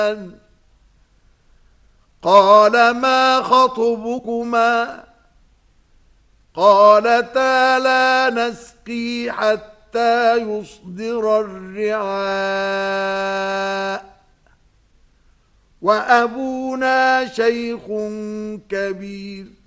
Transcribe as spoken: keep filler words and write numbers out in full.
قال ما خطبكما قالتا لا نسقي حتى يصدر الرعاء وأبونا شيخ كبير